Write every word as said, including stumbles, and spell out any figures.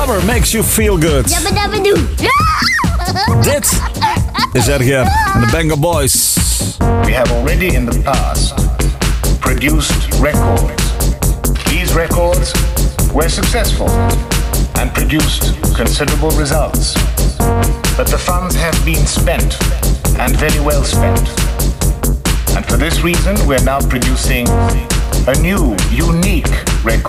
Summer makes you feel good. Dabba dabba doe. Dit is Edgar en de Banger Boys. We have already in the past produced records. These records were successful and produced considerable results. But the funds have been spent, and very well spent. And for this reason, we're now producing a new, unique record.